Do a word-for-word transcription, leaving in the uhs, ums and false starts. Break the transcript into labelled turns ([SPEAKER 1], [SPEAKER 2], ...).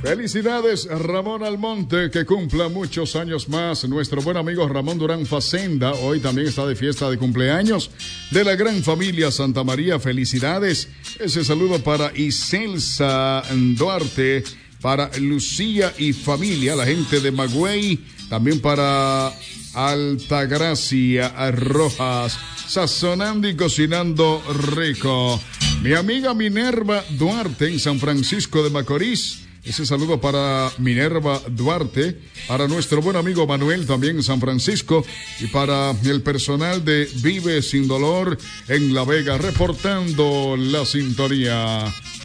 [SPEAKER 1] Felicidades Ramón Almonte, que cumpla muchos años más. Nuestro buen amigo Ramón Durán Facenda hoy también está de fiesta de cumpleaños de la gran familia Santa María. Felicidades. Ese saludo para Iselsa Duarte, para Lucía y familia, la gente de Magüey, también para Altagracia Rojas, sazonando y cocinando rico. Mi amiga Minerva Duarte en San Francisco de Macorís. Ese saludo para Minerva Duarte, para nuestro buen amigo Manuel también en San Francisco y para el personal de Vive Sin Dolor en La Vega, reportando la sintonía.